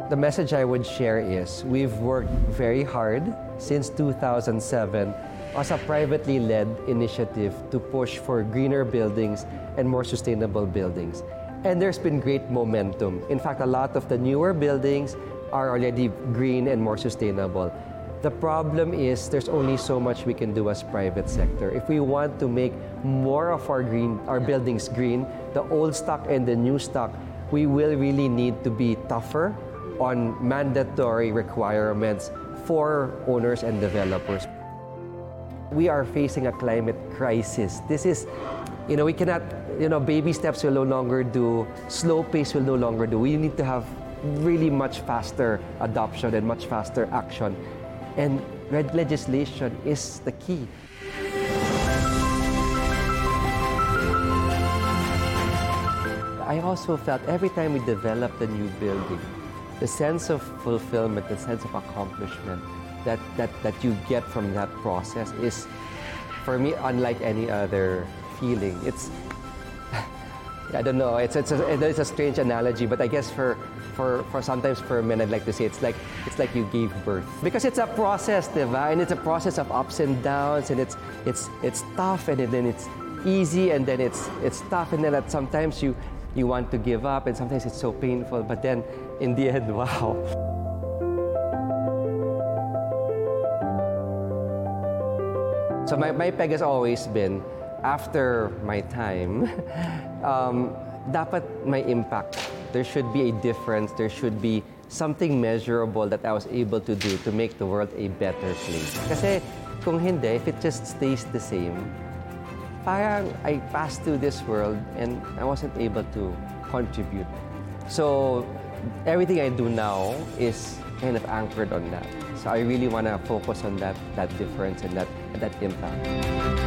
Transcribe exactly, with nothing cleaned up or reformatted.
The message I would share is we've worked very hard since two thousand seven as a privately led initiative to push for greener buildings and more sustainable buildings. And there's been great momentum. In fact, a lot of the newer buildings are already green and more sustainable. The problem is there's only so much we can do as private sector. If we want to make more of our green, our buildings green, the old stock and the new stock, we will really need to be tougher on mandatory requirements for owners and developers. We are facing a climate crisis. This is, you know, we cannot, you know, baby steps will no longer do, slow pace will no longer do. We need to have really much faster adoption and much faster action. And red legislation is the key. I also felt every time we developed a new building, the sense of fulfillment, the sense of accomplishment that, that, that you get from that process is, for me, unlike any other feeling. It's, I don't know, it's, it's, a, it's a strange analogy, but I guess for, for, for sometimes for men, I'd like to say it's like, it's like you gave birth. Because it's a process, diba? And it's a process of ups and downs, and it's, it's, it's tough, and then it's easy, and then it's, it's tough, and then at sometimes you, you want to give up, and sometimes it's so painful, but then in the end, wow. So my, my peg has always been, after my time, um, dapat may impact. There should be a difference, there should be something measurable that I was able to do to make the world a better place. Kasi kung hindi, if it just stays the same, parang I passed through this world and I wasn't able to contribute. So everything I do now is kind of anchored on that. So I really want to focus on that, that difference and that, and that impact.